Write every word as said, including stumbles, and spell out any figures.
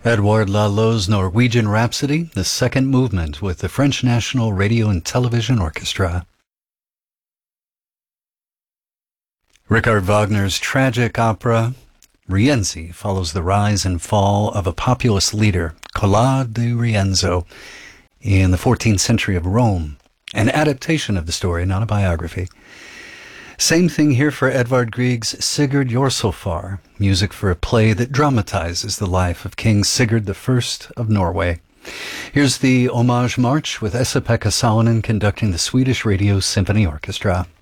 Edouard Lalo's Norwegian Rhapsody, the second movement with the French National Radio and Television Orchestra. Richard Wagner's tragic opera, Rienzi, follows the rise and fall of a populist leader, Cola di Rienzo, in the fourteenth century of Rome. An adaptation of the story, not a biography. Same thing here for Edvard Grieg's Sigurd Jorsalfar, music for a play that dramatizes the life of King Sigurd the First of Norway. Here's the Homage March with Esa-Pekka Salonen conducting the Swedish Radio Symphony Orchestra.